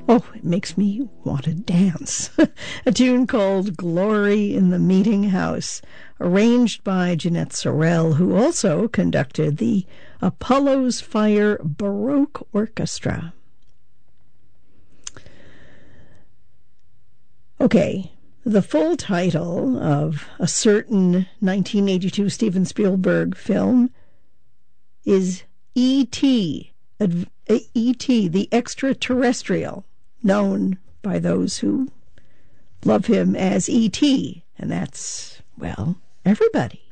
Oh, it makes me want to dance. A tune called Glory in the Meeting House, arranged by Jeanette Sorel, who also conducted the Apollo's Fire Baroque Orchestra. Okay, the full title of a certain 1982 Steven Spielberg film is E.T., E.T., the Extraterrestrial, known by those who love him as E.T., and that's, well, everybody.